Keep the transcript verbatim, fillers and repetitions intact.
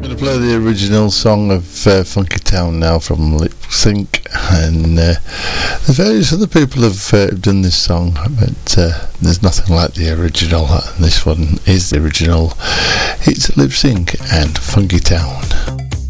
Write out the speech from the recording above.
I'm going to play the original song of uh, Funky Town now from Lip Sync, and uh, the various other people have uh, done this song, but uh, there's nothing like the original, and this one is the original. It's Lip Sync and Funky Town.